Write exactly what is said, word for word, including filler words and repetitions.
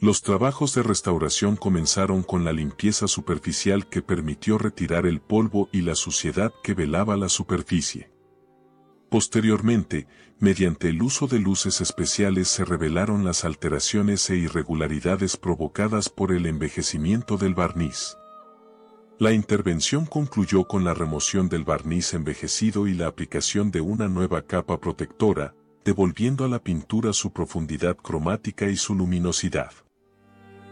Los trabajos de restauración comenzaron con la limpieza superficial que permitió retirar el polvo y la suciedad que velaba la superficie. Posteriormente, mediante el uso de luces especiales se revelaron las alteraciones e irregularidades provocadas por el envejecimiento del barniz. La intervención concluyó con la remoción del barniz envejecido y la aplicación de una nueva capa protectora, devolviendo a la pintura su profundidad cromática y su luminosidad.